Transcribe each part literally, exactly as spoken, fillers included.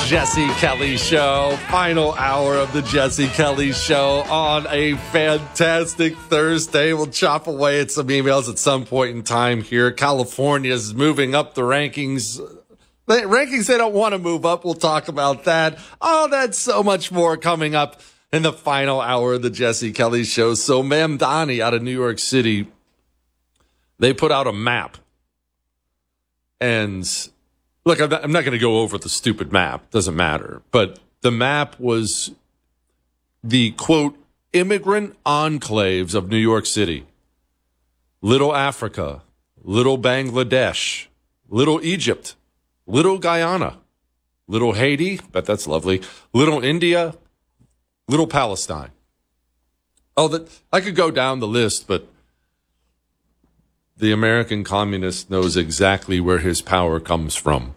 Jesse Kelly Show. Final hour of the Jesse Kelly Show on a fantastic Thursday. We'll chop away at some emails at some point in time here. California's moving up the rankings. The rankings they don't want to move up. We'll talk about that. Oh, that's so much more coming up in the final hour of the Jesse Kelly Show. So Mamdani out of New York City, they put out a map. And look, I'm not, I'm not going to go over the stupid map. Doesn't matter. But the map was the, quote, immigrant enclaves of New York City. Little Africa, little Bangladesh, little Egypt, little Guyana, little Haiti, bet that's lovely, little India, little Palestine. Oh, that I could go down the list, but the American communist knows exactly where his power comes from.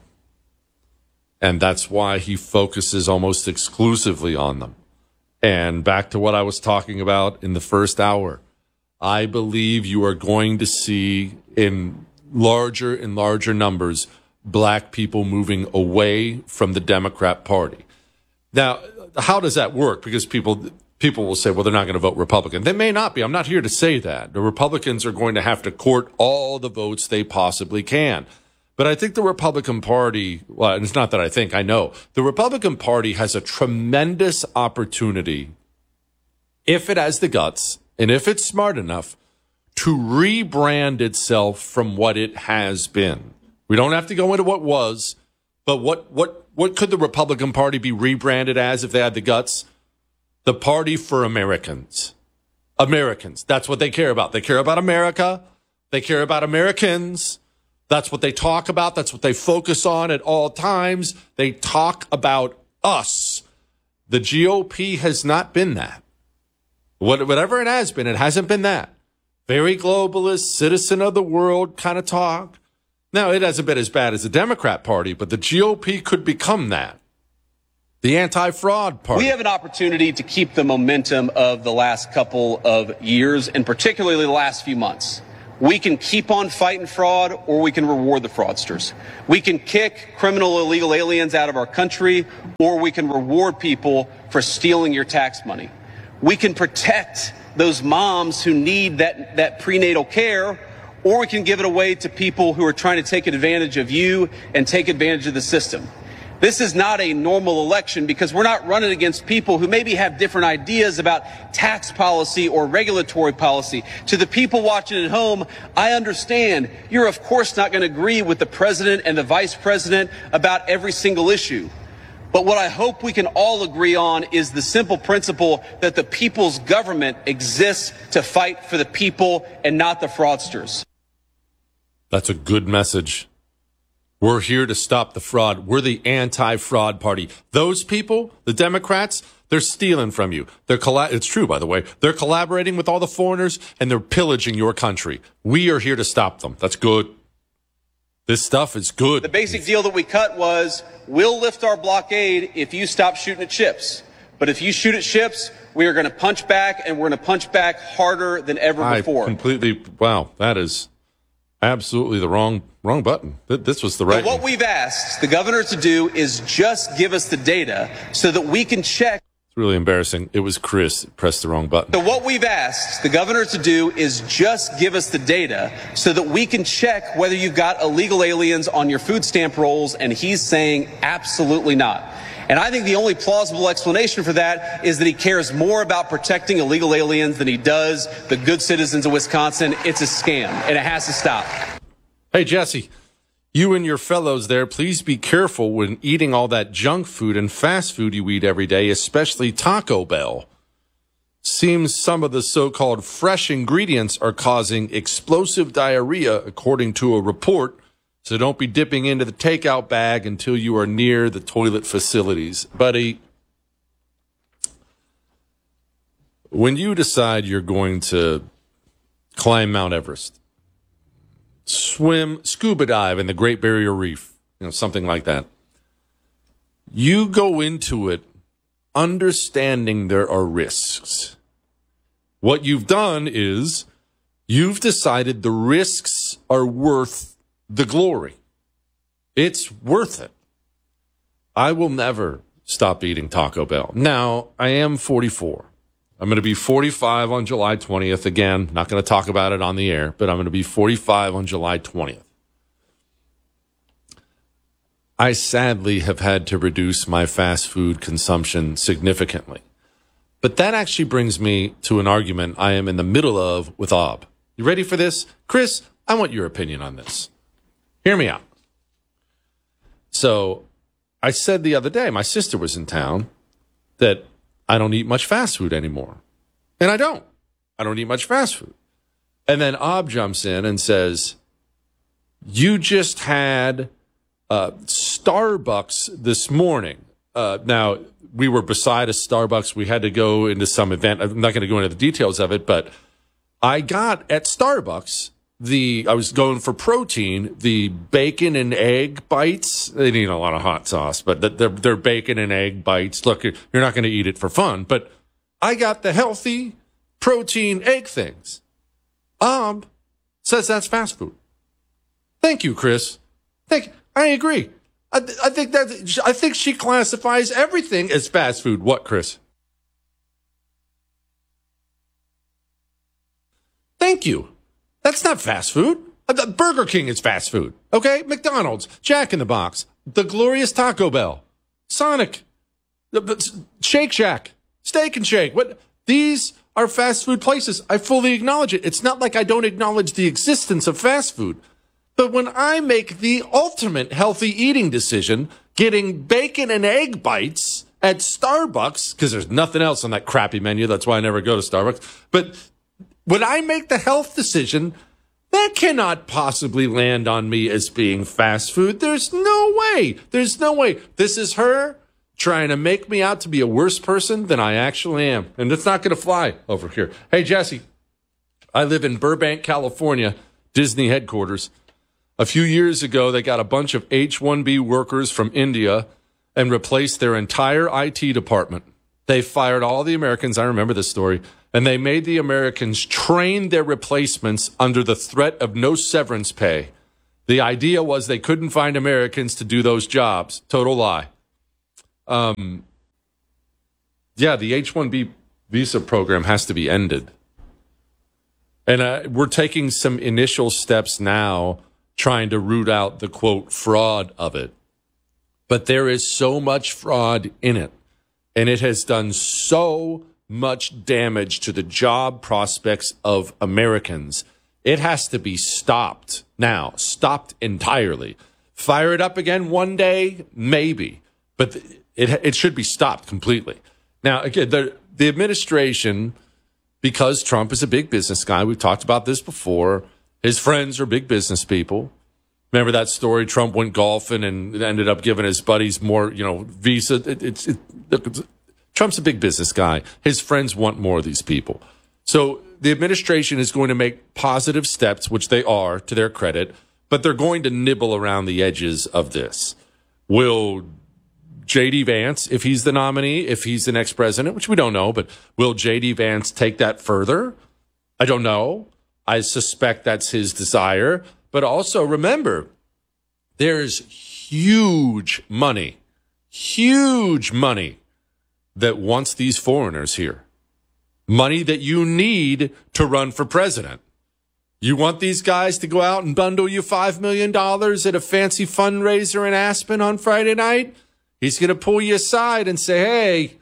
And that's why he focuses almost exclusively on them. And back to what I was talking about in the first hour, I believe you are going to see in larger and larger numbers black people moving away from the Democrat Party. Now, how does that work? Because people people will say, well, they're not going to vote Republican. They may not be. I'm not here to say that. The Republicans are going to have to court all the votes they possibly can. But I think the Republican Party, well, and it's not that I think, I know, the Republican Party has a tremendous opportunity, if it has the guts and if it's smart enough, to rebrand itself from what it has been. We don't have to go into what was, but what what what could the Republican Party be rebranded as if they had the guts? The Party for Americans. Americans. That's what they care about. They care about America. They care about Americans. That's what they talk about. That's what they focus on at all times. They talk about us. The G O P has not been that. Whatever it has been, it hasn't been that. Very globalist, citizen of the world kind of talk. Now, it hasn't been as bad as the Democrat Party, but the G O P could become that. The anti-fraud party. We have an opportunity to keep the momentum of the last couple of years, and particularly the last few months. We can keep on fighting fraud, or we can reward the fraudsters. We can kick criminal illegal aliens out of our country, or we can reward people for stealing your tax money. We can protect those moms who need that, that prenatal care, or we can give it away to people who are trying to take advantage of you and take advantage of the system. This is not a normal election because we're not running against people who maybe have different ideas about tax policy or regulatory policy. To the people watching at home, I understand you're of course not going to agree with the president and the vice president about every single issue. But what I hope we can all agree on is the simple principle that the people's government exists to fight for the people and not the fraudsters. That's a good message. We're here to stop the fraud. We're the anti-fraud party. Those people, the Democrats, they're stealing from you. They're colla- It's true, by the way. They're collaborating with all the foreigners, and they're pillaging your country. We are here to stop them. That's good. This stuff is good. The basic deal that we cut was, we'll lift our blockade if you stop shooting at ships. But if you shoot at ships, we are going to punch back, and we're going to punch back harder than ever I before. Completely, wow, that is absolutely the wrong wrong button. This was the right But what one. we've asked the governor to do is just give us the data so that we can check. It's really embarrassing. It was Chris that pressed the wrong button. So what we've asked the governor to do is just give us the data so that we can check whether you've got illegal aliens on your food stamp rolls, and he's saying absolutely not. And I think the only plausible explanation for that is that he cares more about protecting illegal aliens than he does the good citizens of Wisconsin. It's a scam, and it has to stop. Hey, Jesse, you and your fellows there, please be careful when eating all that junk food and fast food you eat every day, especially Taco Bell. Seems some of the so-called fresh ingredients are causing explosive diarrhea, according to a report. So don't be dipping into the takeout bag until you are near the toilet facilities. Buddy, when you decide you're going to climb Mount Everest, swim, scuba dive in the Great Barrier Reef, you know, something like that, you go into it understanding there are risks. What you've done is you've decided the risks are worth the glory. It's worth it. I will never stop eating Taco Bell. Now, I am forty-four. I'm going to be forty-five on July twentieth. Again, not going to talk about it on the air, but I'm going to be forty-five on July twentieth. I sadly have had to reduce my fast food consumption significantly. But that actually brings me to an argument I am in the middle of with Ob. You ready for this? Chris, I want your opinion on this. Hear me out. So I said the other day, my sister was in town, that I don't eat much fast food anymore. And I don't. I don't eat much fast food. And then Ob jumps in and says, you just had uh, Starbucks this morning. Uh, now, we were beside a Starbucks. We had to go into some event. I'm not going to go into the details of it, but I got at Starbucks the, I was going for protein, the bacon and egg bites. They need a lot of hot sauce, but they're, they're bacon and egg bites. Look, you're not going to eat it for fun, but I got the healthy protein egg things. Um, says that's fast food. Thank you, Chris. Thank. I agree. I, I think that I think she classifies everything as fast food. What, Chris? Thank you. That's not fast food. Burger King is fast food. Okay? McDonald's, Jack in the Box, the glorious Taco Bell, Sonic, Shake Shack, Steak and Shake. What? These are fast food places. I fully acknowledge it. It's not like I don't acknowledge the existence of fast food. But when I make the ultimate healthy eating decision, getting bacon and egg bites at Starbucks, because there's nothing else on that crappy menu, that's why I never go to Starbucks, but when I make the health decision, that cannot possibly land on me as being fast food. There's no way. There's no way. This is her trying to make me out to be a worse person than I actually am. And it's not going to fly over here. Hey, Jesse, I live in Burbank, California, Disney headquarters. A few years ago, they got a bunch of H one B workers from India and replaced their entire I T department. They fired all the Americans. I remember this story. And they made the Americans train their replacements under the threat of no severance pay. The idea was they couldn't find Americans to do those jobs. Total lie. Um, yeah, the H one B visa program has to be ended. And uh, we're taking some initial steps now trying to root out the, quote, fraud of it. But there is so much fraud in it. And it has done so much damage to the job prospects of Americans. It has to be stopped now, stopped entirely. Fire it up again one day, maybe, but it it should be stopped completely. Now, again, the the administration, because Trump is a big business guy, we've talked about this before. His friends are big business people. Remember that story? Trump went golfing and ended up giving his buddies more, you know, visa. It, it's it, it, Trump's a big business guy. His friends want more of these people. So the administration is going to make positive steps, which they are, to their credit, but they're going to nibble around the edges of this. Will J D. Vance, if he's the nominee, if he's the next president, which we don't know, but will J D. Vance take that further? I don't know. I suspect that's his desire. But also remember, there's huge money, huge money that wants these foreigners here. Money that you need to run for president. You want these guys to go out and bundle you five million dollars at a fancy fundraiser in Aspen on Friday night? He's going to pull you aside and say, hey,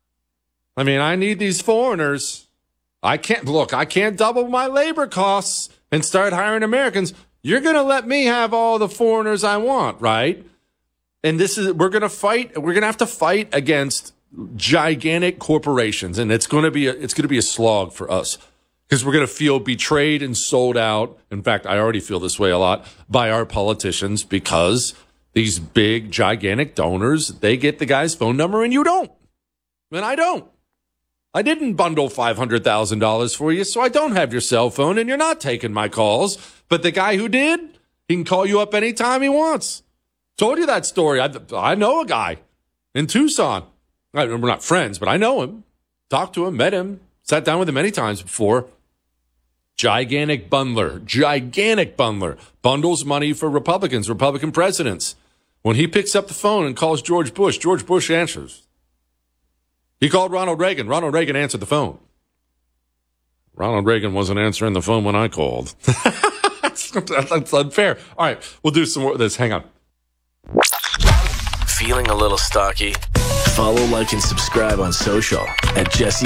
I mean, I need these foreigners. I can't, look, I can't double my labor costs and start hiring Americans. You're going to let me have all the foreigners I want, right? And this is, we're going to fight, we're going to have to fight against gigantic corporations, and it's going to be a, it's going to be a slog for us because we're going to feel betrayed and sold out. In fact, I already feel this way a lot by our politicians because these big, gigantic donors, they get the guy's phone number and you don't. And I don't. I didn't bundle five hundred thousand dollars for you, so I don't have your cell phone and you're not taking my calls. But the guy who did, he can call you up anytime he wants. Told you that story. I, I know a guy in Tucson. We're not friends, but I know him. Talked to him, met him, sat down with him many times before. Gigantic bundler, gigantic bundler. Bundles money for Republicans, Republican presidents. When he picks up the phone and calls George Bush, George Bush answers. He called Ronald Reagan. Ronald Reagan answered the phone. Ronald Reagan wasn't answering the phone when I called. that's, that's unfair. All right, we'll do some more of this. Hang on. Feeling a little stocky? Follow, like, and subscribe on social at Jesse